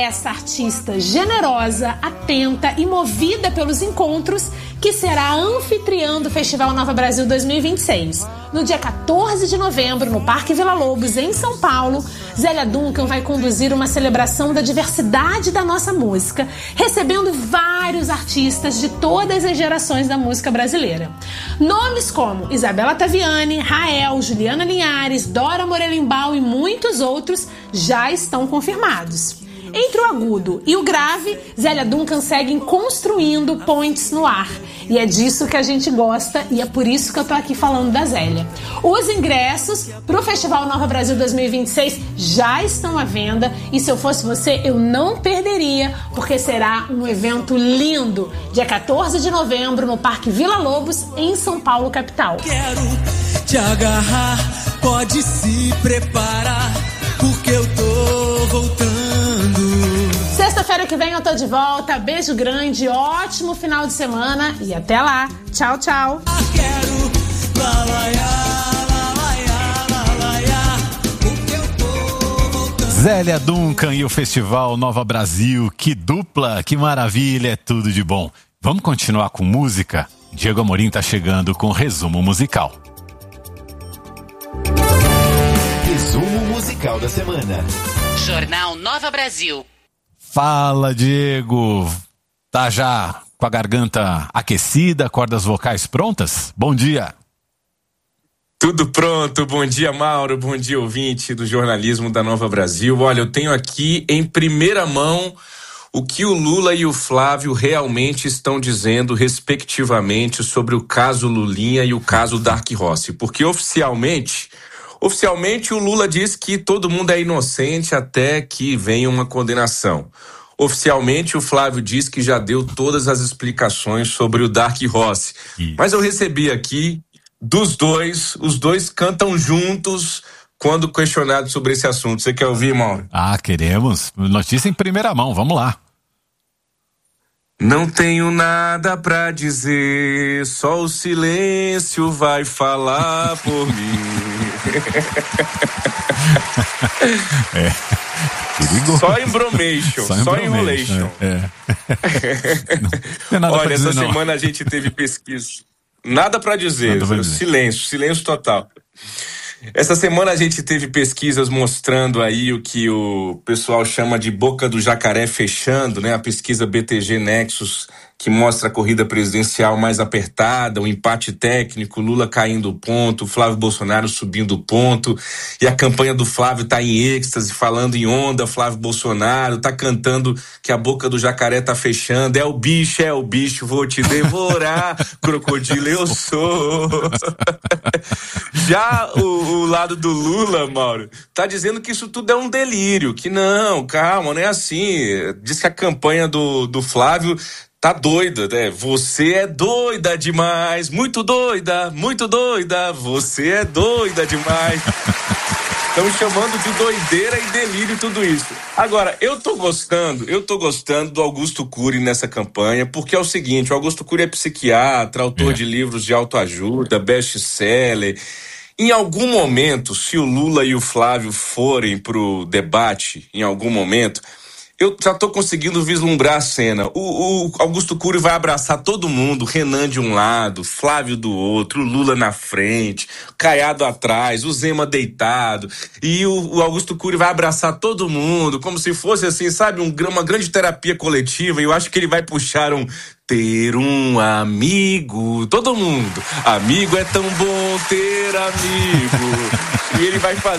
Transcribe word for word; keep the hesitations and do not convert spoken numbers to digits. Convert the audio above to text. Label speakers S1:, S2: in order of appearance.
S1: essa artista generosa, atenta e movida pelos encontros que será anfitriã do Festival Nova Brasil dois mil e vinte e seis. No dia quatorze de novembro, no Parque Vila Lobos, em São Paulo, Zélia Duncan vai conduzir uma celebração da diversidade da nossa música, recebendo vários artistas de todas as gerações da música brasileira. Nomes como Isabela Taviani, Rael, Juliana Linhares, Dora Morelenbaum e muitos outros já estão confirmados. Entre o agudo e o grave, Zélia Duncan segue construindo pontes no ar. E é disso que a gente gosta e é por isso que eu tô aqui falando da Zélia. Os ingressos pro Festival Nova Brasil dois mil e vinte e seis já estão à venda e se eu fosse você, eu não perderia, porque será um evento lindo. Dia quatorze de novembro, no Parque Vila Lobos, em São Paulo, capital.
S2: Quero te agarrar, pode se preparar, porque eu tô voltando.
S1: Sexta-feira que vem eu tô de volta. Beijo grande, ótimo final de semana e até lá. Tchau, tchau.
S3: Zélia Duncan e o Festival Nova Brasil. Que dupla, que maravilha, é tudo de bom. Vamos continuar com música? Diego Amorim tá chegando com o resumo musical.
S4: Resumo musical da semana.
S5: Jornal Nova Brasil.
S3: Fala, Diego. Tá já com a garganta aquecida, cordas vocais prontas? Bom dia.
S6: Tudo pronto. Bom dia, Mauro. Bom dia, ouvinte do jornalismo da Nova Brasil. Olha, eu tenho aqui em primeira mão o que o Lula e o Flávio realmente estão dizendo, respectivamente, sobre o caso Lulinha e o caso Dark Rossi. Porque oficialmente... Oficialmente, o Lula diz que todo mundo é inocente até que venha uma condenação. Oficialmente, o Flávio diz que já deu todas as explicações sobre o Dark Rossi. Isso. Mas eu recebi aqui dos dois, os dois cantam juntos quando questionados sobre esse assunto. Você quer ouvir, Mauro?
S3: Ah, queremos. Notícia em primeira mão, vamos lá.
S6: Não tenho nada pra dizer, só o silêncio vai falar por mim.
S3: É, perigoso.
S6: Só embromation, só, só enrolation.
S3: É, é. Não,
S6: olha, essa
S3: dizer,
S6: semana a gente teve pesquisa. Nada pra dizer, nada pra dizer. Silêncio, silêncio total. Essa semana a gente teve pesquisas mostrando aí o que o pessoal chama de boca do jacaré fechando, né? A pesquisa B T G Nexus, que mostra a corrida presidencial mais apertada, o empate técnico, Lula caindo o ponto, Flávio Bolsonaro subindo o ponto, e a campanha do Flávio tá em êxtase, falando em onda, Flávio Bolsonaro tá cantando que a boca do jacaré tá fechando, é o bicho, é o bicho, vou te devorar, crocodilo eu sou. Já o, o lado do Lula, Mauro, tá dizendo que isso tudo é um delírio, que não, calma, não é assim, diz que a campanha do, do Flávio tá doida, né? Você é doida demais, muito doida, muito doida, você é doida demais. Estão chamando de doideira e delírio tudo isso. Agora, eu tô gostando, eu tô gostando do Augusto Cury nessa campanha, porque é o seguinte, o Augusto Cury é psiquiatra, autor é. de livros de autoajuda, best-seller. Em algum momento, se o Lula e o Flávio forem pro debate, em algum momento, eu já tô conseguindo vislumbrar a cena. O, o Augusto Cury vai abraçar todo mundo, Renan de um lado, Flávio do outro, o Lula na frente, Caiado atrás, o Zema deitado, e o, o Augusto Cury vai abraçar todo mundo, como se fosse assim, sabe, um, uma grande terapia coletiva, e eu acho que ele vai puxar um ter um amigo, todo mundo, amigo é tão bom ter amigo, e ele vai fazer